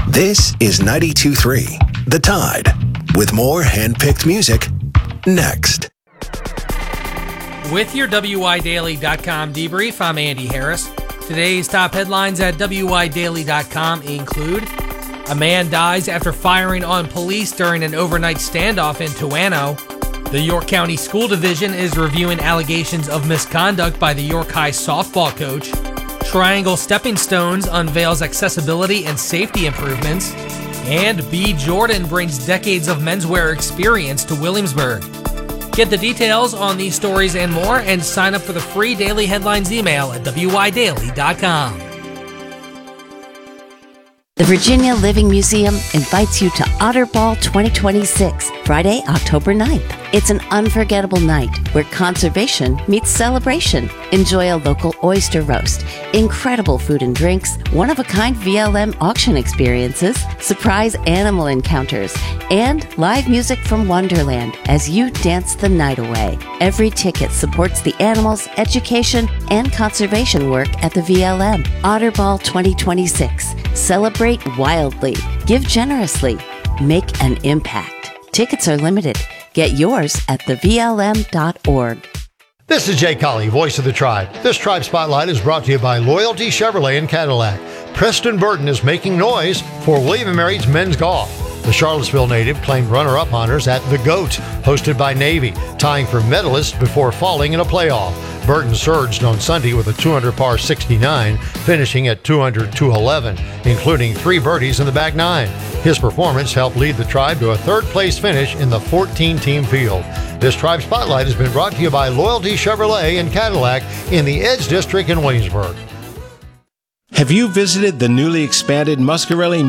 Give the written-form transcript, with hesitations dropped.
This is 92.3 The Tide, with more hand-picked music next. With your WIDaily.com debrief, I'm Andy Harris. Today's top headlines at WIDaily.com include: a man dies after firing on police during an overnight standoff in Tuano. The York County School Division is reviewing allegations of misconduct by the York High softball coach. Triangle Stepping Stones unveils accessibility and safety improvements. And B. Jordan brings decades of menswear experience to Williamsburg. Get the details on these stories and more, and sign up for the free daily headlines email at WIDaily.com. The Virginia Living Museum invites you to Otterball 2026, Friday, October 9th. It's an unforgettable night where conservation meets celebration. Enjoy a local oyster roast, incredible food and drinks, one-of-a-kind VLM auction experiences, surprise animal encounters, and live music from Wonderland as you dance the night away. Every ticket supports the animals, education, and conservation work at the VLM. Otterball 2026. Celebrate wildly. Give generously. Make an impact. Tickets are limited. Get yours at thevlm.org. This is Jay Colley, voice of the Tribe. This Tribe Spotlight is brought to you by Loyalty Chevrolet and Cadillac. Preston Burton is making noise for William & Mary's men's golf. The Charlottesville native claimed runner-up honors at The GOAT, hosted by Navy, tying for medalist before falling in a playoff. Burton surged on Sunday with a 200 par 69, finishing at 200-211, including 3 birdies in the back 9. His performance helped lead the Tribe to a third-place finish in the 14-team field. This Tribe Spotlight has been brought to you by Loyalty Chevrolet and Cadillac in the Edge District in Williamsburg. Have you visited the newly expanded Muscarelli